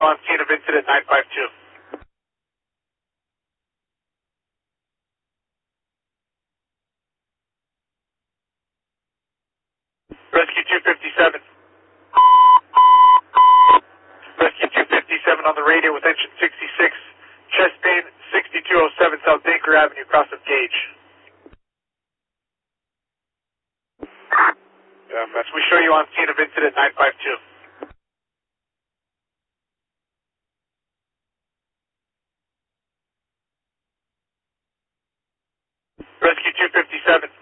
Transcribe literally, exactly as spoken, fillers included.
on scene of incident nine five two. Rescue two fifty-seven. Rescue two fifty-seven on the radio with engine sixty-six, chest pain, sixty-two oh seven South Baker Avenue, cross of Gage. Yeah, we show you on scene of incident nine five two. Rescue two fifty-seven.